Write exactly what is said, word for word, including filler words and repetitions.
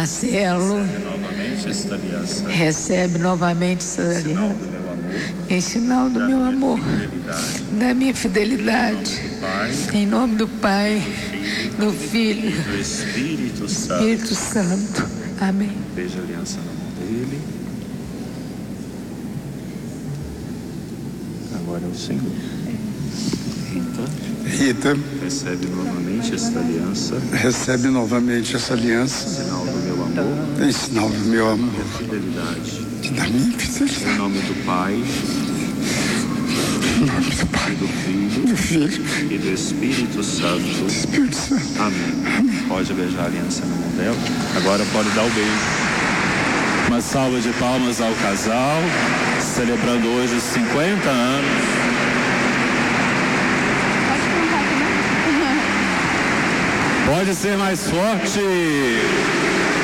Marcelo, novamente esta aliança, recebe novamente essa aliança, em sinal do meu amor, da minha fidelidade, em nome do Pai, do Filho, do Espírito Santo. Espírito Santo. Amém. Veja a aliança na mão dele. Agora é o Senhor. Rita, recebe novamente esta aliança, recebe novamente essa aliança, sinal do meu amor, em sinal do meu amor, da fidelidade, da minha fidelidade, em nome do Pai, em nome do Pai, e do Filho, do Filho e do Espírito Santo. Espírito Santo. Amém. Amém. Pode beijar a aliança na mão dela. Agora pode dar o beijo. Uma salva de palmas ao casal, celebrando hoje os cinquenta anos. Pode ser mais forte.